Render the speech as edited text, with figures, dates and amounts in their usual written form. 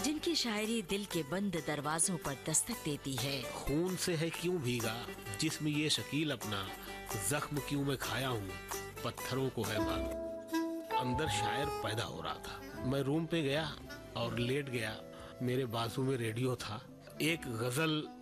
जिनकी शायरी दिल के बंद दरवाजों पर दस्तक देती है। खून से है क्यों भीगा जिस्म ये शकील अपना, जख्म क्यों मैं खाया हूँ पत्थरों को है मालूम। अंदर शायर पैदा हो रहा था। मैं रूम पे गया और लेट गया। मेरे बाजू में रेडियो था। एक गजल